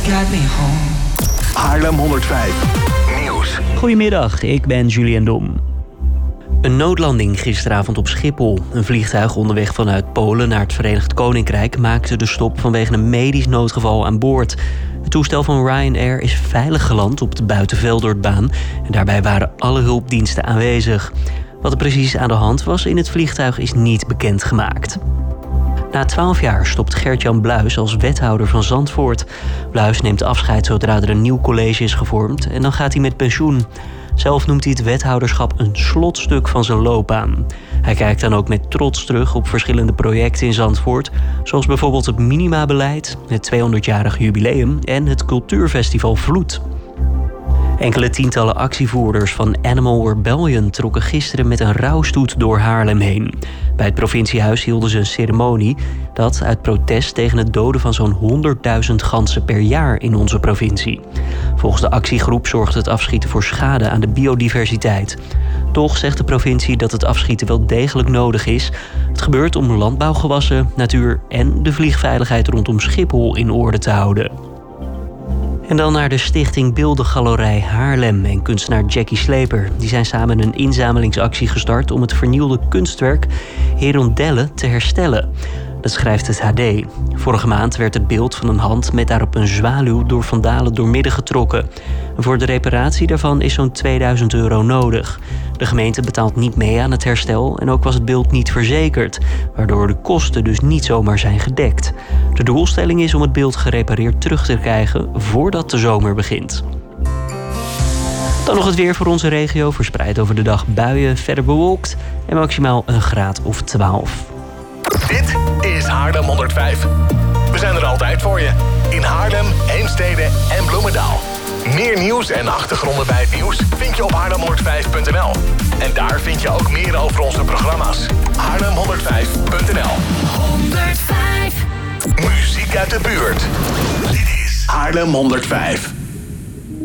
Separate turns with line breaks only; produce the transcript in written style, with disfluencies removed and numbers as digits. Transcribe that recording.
got me home.
Haarlem 105 Nieuws.
Goedemiddag, ik ben Julian Dom. Een noodlanding gisteravond op Schiphol. Een vliegtuig onderweg vanuit Polen naar het Verenigd Koninkrijk maakte de stop vanwege een medisch noodgeval aan boord. Het toestel van Ryanair is veilig geland op de Buitenveldert-baan en daarbij waren alle hulpdiensten aanwezig. Wat er precies aan de hand was in het vliegtuig is niet bekendgemaakt. Na 12 jaar stopt Gert-Jan Bluis als wethouder van Zandvoort. Bluis neemt afscheid zodra er een nieuw college is gevormd en dan gaat hij met pensioen. Zelf noemt hij het wethouderschap een slotstuk van zijn loopbaan. Hij kijkt dan ook met trots terug op verschillende projecten in Zandvoort, zoals bijvoorbeeld het minimabeleid, het 200-jarig jubileum en het cultuurfestival Vloed. Enkele tientallen actievoerders van Animal Rebellion trokken gisteren met een rouwstoet door Haarlem heen. Bij het provinciehuis hielden ze een ceremonie dat uit protest tegen het doden van zo'n 100.000 ganzen per jaar in onze provincie. Volgens de actiegroep zorgt het afschieten voor schade aan de biodiversiteit. Toch zegt de provincie dat het afschieten wel degelijk nodig is. Het gebeurt om landbouwgewassen, natuur en de vliegveiligheid rondom Schiphol in orde te houden. En dan naar de stichting Beeldengalerij Haarlem en kunstenaar Jackie Sleper. Die zijn samen een inzamelingsactie gestart om het vernielde kunstwerk Herondelle te herstellen. Dat schrijft het HD. Vorige maand werd het beeld van een hand met daarop een zwaluw door vandalen doormidden getrokken. En voor de reparatie daarvan is zo'n €2000 nodig. De gemeente betaalt niet mee aan het herstel en ook was het beeld niet verzekerd, waardoor de kosten dus niet zomaar zijn gedekt. De doelstelling is om het beeld gerepareerd terug te krijgen voordat de zomer begint. Dan nog het weer voor onze regio, verspreid over de dag buien, verder bewolkt en maximaal een graad of 12.
Dit is Haarlem 105. We zijn er altijd voor je. In Haarlem, Heemstede en Bloemendaal. Meer nieuws en achtergronden bij het nieuws vind je op haarlem105.nl. En daar vind je ook meer over onze programma's. haarlem105.nl 105 Muziek uit de buurt. Dit is Haarlem 105.